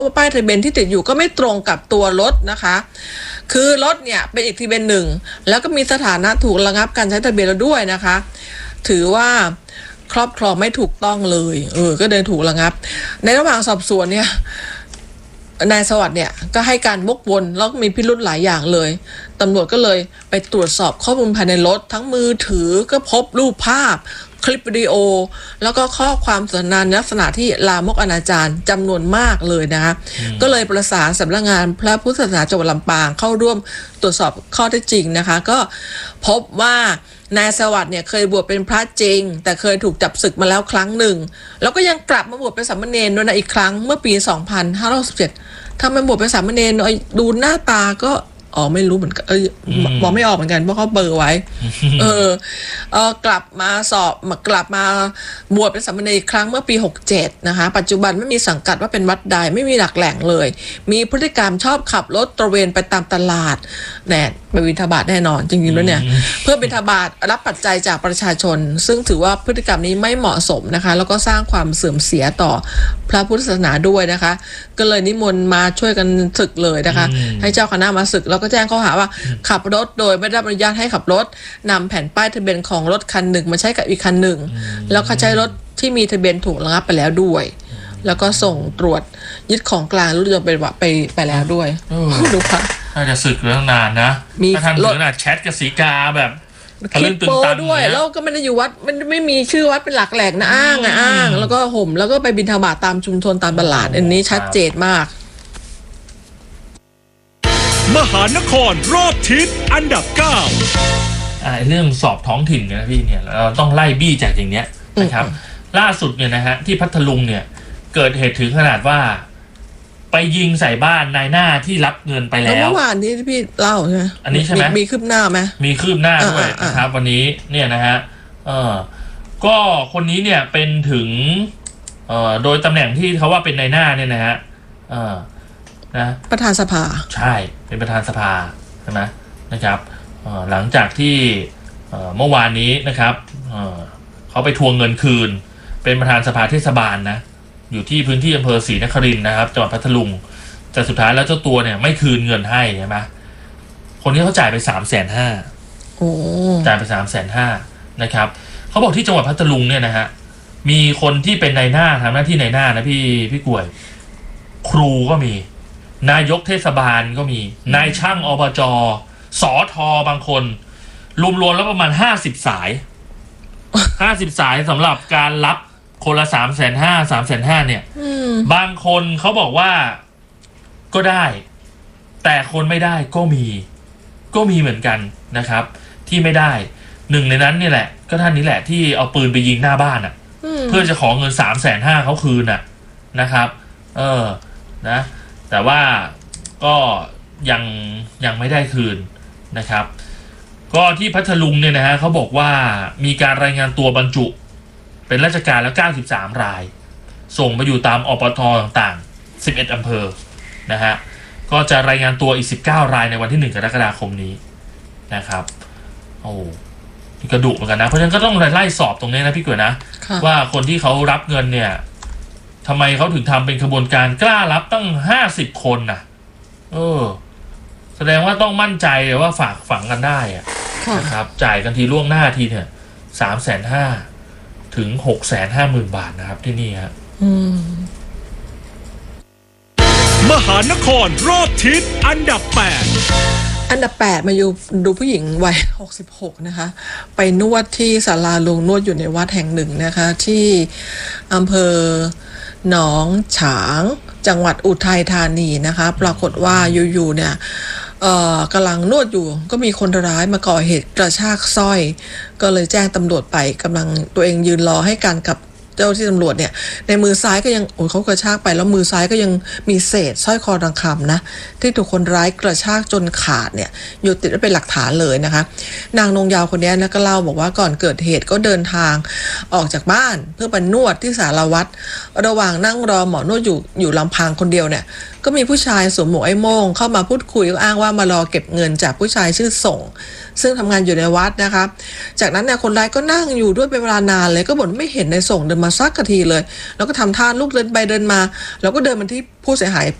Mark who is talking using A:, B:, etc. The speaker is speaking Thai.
A: ป้ายทะเบียนที่ติดอยู่ก็ไม่ตรงกับตัวรถนะคะคือรถเนี่ยเป็นอีกทะเบียนหนึ่งแล้วก็มีสถานะถูกระงับการใช้ทะเบียนแล้วด้วยนะคะถือว่าครอบครองไม่ถูกต้องเลยก็เลยถูกระงับในระหว่างสอบสวนเนี่ยนายสวัสดิ์เนี่ยก็ให้การวกวนแล้วมีพิรุธหลายอย่างเลยตำรวจก็เลยไปตรวจสอบข้อมูลภายในรถทั้งมือถือก็พบรูปภาพคลิปวิดีโอแล้วก็ข้อความสนทนาลักษณะที่ลามกอนาจารจำนวนมากเลยนะคะก็เลยประสานสำนักงานพระพุทธศาสนาจังหวัดลำปางเข้าร่วมตรวจสอบข้อเท็จจริงนะคะก็พบว่านายสวัสดิ์เนี่ยเคยบวชเป็นพระจริงแต่เคยถูกจับศึกมาแล้วครั้งหนึ่งแล้วก็ยังกลับมาบวชเป็นสามเณรด้วยนะอีกครั้งเมื่อปี2567ทำไมบวชเป็นสามเณรดูหน้าตาก็ไม่รู้เหมือนกันมองไม่ออกเหมือนกันเพราะเขาเบลอไว้กลับมาบวชเป็นสามเณรอีกครั้งเมื่อปี67นะคะปัจจุบันไม่มีสังกัดว่าเป็นวัดใดไม่มีหลักแหล่งเลยมีพฤติกรรมชอบขับรถตระเวนไปตามตลาดไปบิณฑบาตแน่นอนจริงๆแล้วเนี่ยเพื่อบิณฑบาตรับปัจจัยจากประชาชนซึ่งถือว่าพฤติกรรมนี้ไม่เหมาะสมนะคะแล้วก็สร้างความเสื่อมเสียต่อพระพุทธศาสนาด้วยนะคะก็เลยนิมนต์มาช่วยกันศึกเลยนะคะให้เจ้าคณะมาศึกแล้วก็แจ้งข้อหาว่าขับรถโดยไม่ได้รับอนุญาตให้ขับรถนำแผ่นป้ายทะเบียนของรถคันหนึ่งมาใช้กับอีกคันหนึ่งแล้วเขาใช้รถที่มีทะเบียนถูกระงับไปแล้วด้วยแล้วก็ส่งตรวจยึดของกลางรถยนต์ไปแล้วด้วยดูค่ะ
B: น่าจะศึกเรื่องนานนะถ้าทำถึงขนาดแชทกับสีกาแบบ
A: คลิปโป้ด้วยแล้วก็ไม่ได้อยู่วัดมันไม่มีชื่อวัดเป็นหลักแหล่งนะอ้างแล้วก็ห่มแล้วก็ไปบิณฑบาตตามชุมชนตามตลาดอันนี้ชัดเจนมาก
C: มหานครรอบทิศอันดับ9
B: เรื่องสอบท้องถิ่นนะพี่เนี่ยเราต้องไล่บี้จากอย่างเนี้ยนะครับล่าสุดเนี่ยนะฮะที่พัทลุงเนี่ยเกิดเหตุถึงขนาดว่าไปยิงใส่บ้านนายหน้าที่รับเงินไปแล้ว
A: เมื่อวานนี้ที่พี่เล่าใช่ไหม
B: อันนี้ใช่ไหม
A: มีคืบหน้าไหม
B: มีคืบหน้าด้วยนะครับวันนี้เนี่ยนะฮะก็คนนี้เนี่ยเป็นถึงโดยตำแหน่งที่เขาว่าเป็นนายหน้าเนี่ยนะฮะนะ
A: ประธานสภา
B: ใช่เป็นประธานสภาใช่ไหมนะครับหลังจากที่เมื่อวานนี้นะครับเขาไปทวงเงินคืนเป็นประธานสภาเทศบาลนะอยู่ที่พื้นที่อำเภอศรีนครินทร์นะครับจังหวัดพัทลุงแต่สุดท้ายแล้วเจ้าตัวเนี่ยไม่คืนเงินให้ใช่ไหมคนนี้เขาจ่ายไป350,000จ่ายไป350,000นะครับเขาบอกที่จังหวัดพัทลุงเนี่ยนะฮะมีคนที่เป็นนายหน้าทำหน้าที่นายหน้านะพี่กล้วยครูก็มีนายกเทศบาลก็มีนายช่างอบจ.สท.บางคนรวมๆแล้วประมาณ50 สายสำหรับการรับคนละ350,000เนี่ยบางคนเขาบอกว่าก็ได้แต่คนไม่ได้ก็มีเหมือนกันนะครับที่ไม่ได้หนึ่งในนั้นนี่แหละก็ท่านนี้แหละที่เอาปืนไปยิงหน้าบ้านเพื่อจะขอเงิน350,000เขาคืนนะครับนะแต่ว่าก็ยังไม่ได้คืนนะครับก็ที่พัทลุงเนี่ยนะฮะเขาบอกว่ามีการรายงานตัวบรรจุเป็นราชการแล้ว93 รายส่งมาอยู่ตามอปทต่างๆ11 อำเภอนะฮะก็จะรายงานตัวอีก19 รายในวันที่1 กรกฎาคมนี้นะครับกระดุเหมือนกันนะเพราะฉะนั้นก็ต้องไล่สอบตรงนี้นะพี่เก๋นะว่าคนที่เขารับเงินเนี่ยทำไมเขาถึงทำเป็นขบวนการกล้ารับตั้ง50 คนนะแสดงว่าต้องมั่นใจว่าฝากฝังกันได้นะครับจ่ายกันทีล่วงหน้าทีเนี่ย350,000ถึง650,000 บาทนะครับที่นี่ฮะ
C: มหานครรอบทิศอันดับ8
A: มาดูผู้หญิงวัย66นะคะไปนวดที่ศาลาลงนวดอยู่ในวัดแห่งหนึ่งนะคะที่อำเภอหนองฉางจังหวัดอุทัยธานีนะคะปรากฏว่าอยู่ๆเนี่ยกำลังนวดอยู่ก็มีคนร้ายมาก่อเหตุกระชากสร้อยก็เลยแจ้งตำรวจไปกำลังตัวเองยืนรอให้การกับเจ้าที่ตำรวจเนี่ยในมือซ้ายก็ยังเขากระชากไปแล้วมือซ้ายก็ยังมีเศษสร้อยคอทองคำนะที่ถูกคนร้ายกระชากจนขาดเนี่ยอยู่ติดไว้เป็นหลักฐานเลยนะคะนางนงยาวคนนี้นะก็เล่าบอกว่าก่อนเกิดเหตุก็เดินทางออกจากบ้านเพื่อไปนวดที่ศาลาวัดระหว่างนั่งรอหมอนวดอยู่ลำพังคนเดียวเนี่ยก็มีผู้ชายสวมหมวกไอ้โม่งเข้ามาพูดคุยอ้างว่ามารอเก็บเงินจากผู้ชายชื่อส่งซึ่งทำงานอยู่ในวัดนะคะจากนั้นเนี่ยคนร้ายก็นั่งอยู่ด้วยเป็นเวลานานเลยก็บ่นไม่เห็นในส่งเดินมาสักทีเลยแล้วก็ทำท่าลูกเดินไปเดินมาแล้วก็เดินมาที่ผู้เสียหาย